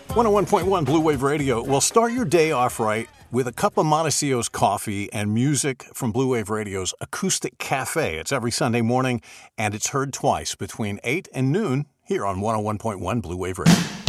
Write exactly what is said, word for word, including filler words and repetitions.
one oh one point one Blue Wave Radio. Well, start your day off right with a cup of Montecito's coffee and music from Blue Wave Radio's Acoustic Cafe. It's every Sunday morning, and it's heard twice between eight and noon here on one oh one point one Blue Wave Radio.